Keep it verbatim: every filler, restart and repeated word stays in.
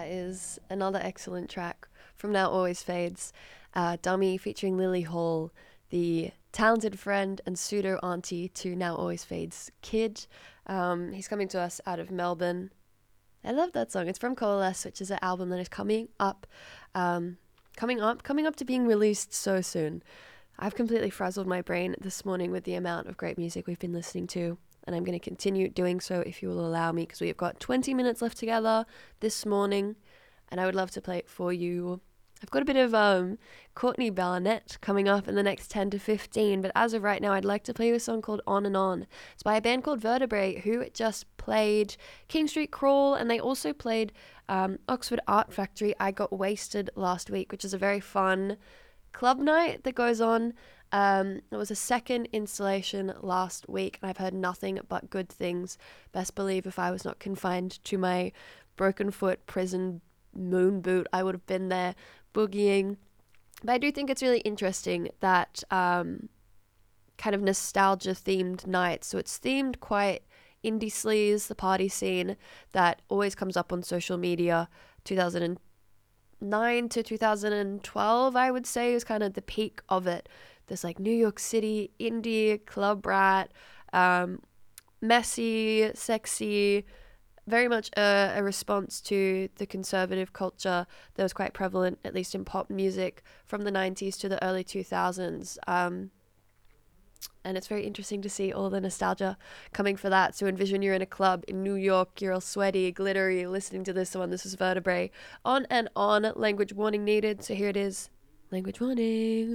That is another excellent track from Now Always Fades. Uh, Dummy featuring Lily Hall, the talented friend and pseudo auntie to Now Always Fades kid. Um, he's coming to us out of Melbourne. I love that song. It's from Coalesce, which is an album that is coming up, um, coming up, coming up to being released so soon. I've completely frazzled my brain this morning with the amount of great music we've been listening to, and I'm going to continue doing so if you will allow me, because we've got twenty minutes left together this morning, and I would love to play it for you. I've got a bit of um, Courtney Barnett coming up in the next ten to fifteen, but as of right now, I'd like to play you a song called On and On. It's by a band called Vertebrae, who just played King Street Crawl, and they also played um, Oxford Art Factory I Got Wasted last week, which is a very fun club night that goes on. Um, it was a second installation last week, and I've heard nothing but good things. Best believe if I was not confined to my broken foot prison moon boot, I would have been there boogieing. But I do think it's really interesting that um, kind of nostalgia themed night. So it's themed quite indie sleaze, the party scene that always comes up on social media. two thousand nine to two thousand twelve, I would say, is kind of the peak of it. This like New York City indie club rat, um, messy, sexy, very much a, a response to the conservative culture that was quite prevalent, at least in pop music, from the nineties to the early two thousands. Um, and it's very interesting to see all the nostalgia coming for that. So envision you're in a club in New York, you're all sweaty, glittery, listening to this one. This is Vertebrae. On and On, language warning needed. So here it is. Language warning.